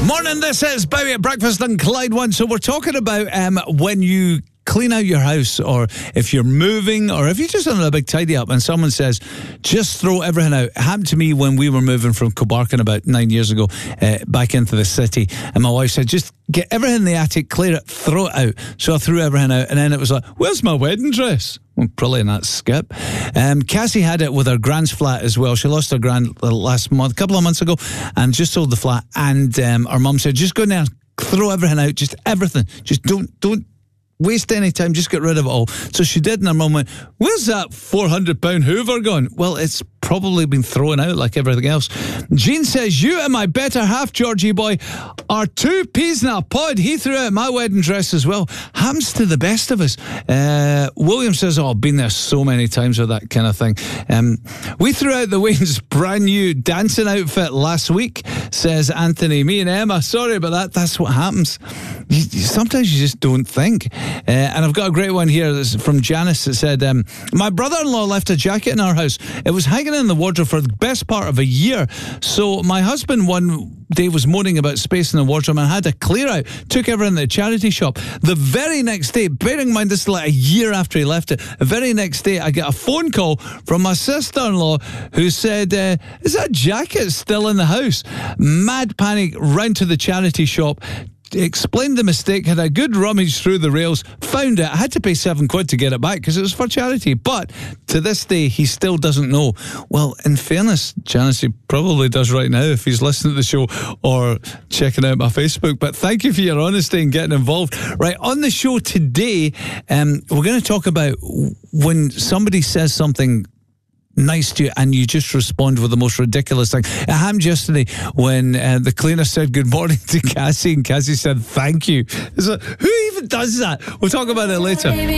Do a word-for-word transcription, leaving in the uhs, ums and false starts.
Morning, this is Bowie at Breakfast on Clyde One. So we're talking about um, when you clean out your house, or if you're moving, or if you're just on a big tidy up and someone says, just throw everything out. It happened to me when we were moving from Kilbarchan about nine years ago uh, back into the city, and my wife said, just get everything in the attic, clear it, throw it out. So I threw everything out, and then it was like, where's my wedding dress? Well, brilliant, that skip. Um, Cassie had it with her grand's flat as well. She lost her grand last month, a couple of months ago, and just sold the flat, and um, her mum said, just go in there, throw everything out, just everything. Just don't, don't, waste any time, just get rid of it all. So she did, and her mum went, where's that four hundred pound Hoover gone? Well, it's probably been thrown out like everything else. Jean says, you and my better half, Georgie boy, are two peas in a pod. He threw out my wedding dress as well. Happens to the best of us. Uh, William says, oh, I've been there so many times with that kind of thing. Um, we threw out the Wayne's brand new dancing outfit last week, says Anthony. Me and Emma, sorry about that. That's what happens. You, you, sometimes you just don't think. Uh, and I've got a great one here that's from Janice that said, um, my brother-in-law left a jacket in our house. It was hanging in the wardrobe for the best part of a year. So my husband one day was moaning about space in the wardrobe and had to clear out, took everything to the charity shop. The very next day, bearing in mind this is like a year after he left it, the very next day I get a phone call from my sister-in-law who said, uh, is that jacket still in the house? Mad panic, round to the charity shop, explained the mistake, had a good rummage through the rails, found it. I had to pay seven quid to get it back because it was for charity. But to this day, he still doesn't know. Well, in fairness, Janice, he probably does right now if he's listening to the show or checking out my Facebook. But thank you for your honesty and getting involved. Right, on the show today, um, we're going to talk about when somebody says something nice to you and you just respond with the most ridiculous thing. It happened yesterday when uh, the cleaner said good morning to Cassie and Cassie said thank you. It's like, who even does that? We'll talk about it later.